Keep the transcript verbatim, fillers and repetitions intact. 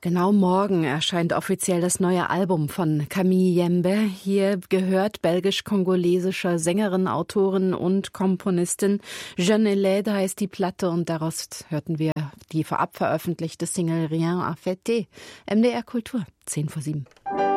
Genau morgen erscheint offiziell das neue Album von Camille Jembe. Hier gehört belgisch-kongolesischer Sängerin, Autorin und Komponistin. Je ne l'aide heißt die Platte und daraus hörten wir die vorab veröffentlichte Single Rien à fêter. M D R Kultur, zehn vor sieben.